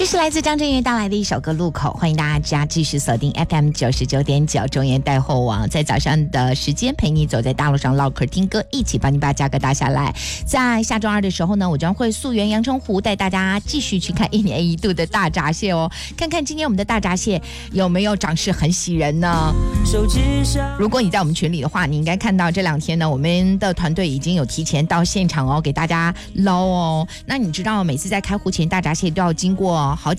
这是来自张震岳带来的一首歌《路口》，欢迎大家继续锁定 FM 99.9中原带货网，在早上的时间陪你走在大路上唠嗑听歌，一起帮你把价格打下来。在下周二的时候呢，我将会溯源阳澄湖，带大家继续去看1年1度的大闸蟹哦，看看今天我们的大闸蟹有没有长势很喜人呢？如果你在我们群里的话，你应该看到这2天呢，我们的团队已经有提前到现场哦，给大家捞哦。那你知道每次在开湖前，大闸蟹都要经过好